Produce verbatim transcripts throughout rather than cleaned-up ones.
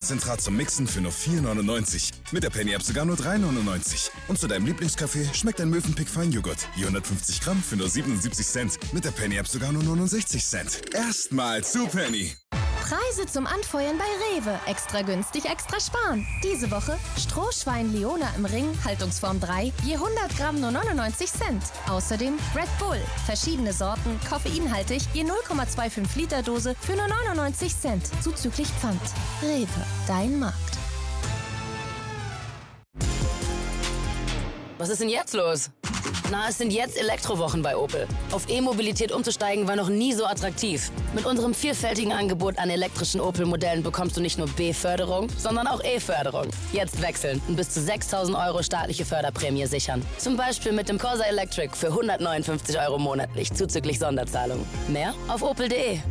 Kaffeekonzentrat zum Mixen für nur vier neunundneunzig. Mit der Penny App sogar nur drei neunundneunzig. Und zu deinem Lieblingskaffee schmeckt ein Mövenpick Feinjoghurt. Je hundertfünfzig Gramm für nur siebenundsiebzig Cent. Mit der Penny App sogar nur neunundsechzig Cent. Erstmal zu Penny. Preise zum Anfeuern bei Rewe. Extra günstig, extra sparen. Diese Woche Strohschwein Leona im Ring, Haltungsform drei, je hundert Gramm nur neunundneunzig Cent. Außerdem Red Bull, verschiedene Sorten, koffeinhaltig, je null Komma fünfundzwanzig Liter Dose für nur neunundneunzig Cent. Zuzüglich Pfand. Rewe, dein Markt. Was ist denn jetzt los? Na, es sind jetzt Elektrowochen bei Opel. Auf E-Mobilität umzusteigen war noch nie so attraktiv. Mit unserem vielfältigen Angebot an elektrischen Opel-Modellen bekommst du nicht nur B-Förderung, sondern auch E-Förderung. Jetzt wechseln und bis zu sechstausend Euro staatliche Förderprämie sichern. Zum Beispiel mit dem Corsa Electric für hundertneunundfünfzig Euro monatlich zuzüglich Sonderzahlung. Mehr auf opel punkt de.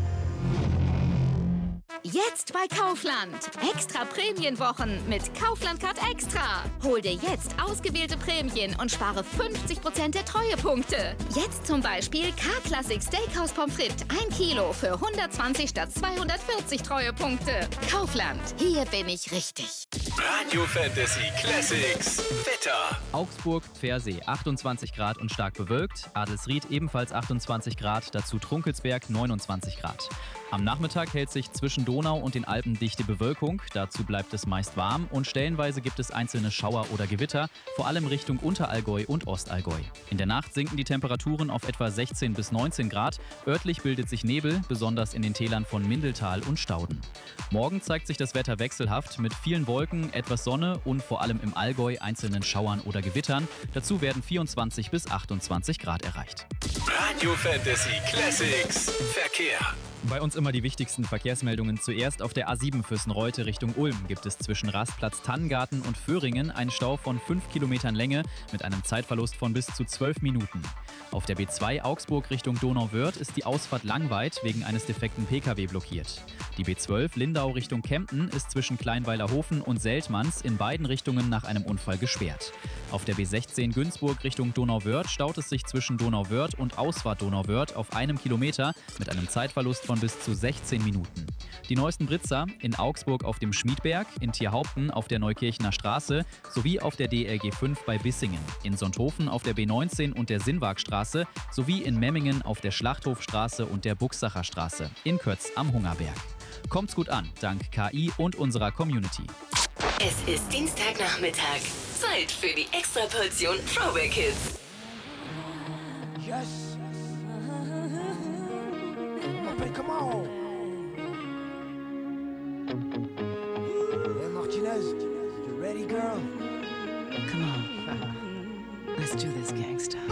Jetzt bei Kaufland. Extra Prämienwochen mit Kaufland Card Extra. Hol dir jetzt ausgewählte Prämien und spare fünfzig Prozent der Treuepunkte. Jetzt zum Beispiel K-Classic Steakhouse Pommes frites ein Kilo für hundertzwanzig statt zweihundertvierzig Treuepunkte. Kaufland. Hier bin ich richtig. Radio Fantasy Classics. Wetter. Augsburg, Pfersee achtundzwanzig Grad und stark bewölkt. Adelsried ebenfalls achtundzwanzig Grad, dazu Trunkelsberg neunundzwanzig Grad. Am Nachmittag hält sich zwischen Donau und den Alpen dichte Bewölkung. Dazu bleibt es meist warm und stellenweise gibt es einzelne Schauer oder Gewitter, vor allem Richtung Unterallgäu und Ostallgäu. In der Nacht sinken die Temperaturen auf etwa sechzehn bis neunzehn Grad. Örtlich bildet sich Nebel, besonders in den Tälern von Mindeltal und Stauden. Morgen zeigt sich das Wetter wechselhaft mit vielen Wolken, etwas Sonne und vor allem im Allgäu einzelnen Schauern oder Gewittern. Dazu werden vierundzwanzig bis achtundzwanzig Grad erreicht. Radio Fantasy Classics. Verkehr. Bei uns immer die wichtigsten Verkehrsmeldungen. Zuerst auf der A sieben Fürstenreute Richtung Ulm gibt es zwischen Rastplatz Tannengarten und Föhringen einen Stau von fünf Kilometern Länge mit einem Zeitverlust von bis zu zwölf Minuten. Auf der B zwei Augsburg Richtung Donauwörth ist die Ausfahrt Langweid wegen eines defekten P K W blockiert. Die B zwölf Lindau Richtung Kempten ist zwischen Kleinweilerhofen und Seltmanns in beiden Richtungen nach einem Unfall gesperrt. Auf der B sechzehn Günzburg Richtung Donauwörth staut es sich zwischen Donauwörth und Ausfahrt Donauwörth auf einem Kilometer mit einem Zeitverlust von bis zu sechzehn Minuten. Die neuesten Blitzer in Augsburg auf dem Schmiedberg, in Tierhaupten auf der Neukirchener Straße sowie auf der D L G fünf bei Bissingen, in Sonthofen auf der B neunzehn und der Sinnwagstraße sowie in Memmingen auf der Schlachthofstraße und der Buchsacher Straße, in Kötz am Hungerberg. Kommt's gut an, dank K I und unserer Community. Es ist Dienstagnachmittag. Zeit für die Extraportion Throwback Hits. Yes. Hey, come on. Hey, Martinez, you ready, girl? Come on. Let's do this, gangsta.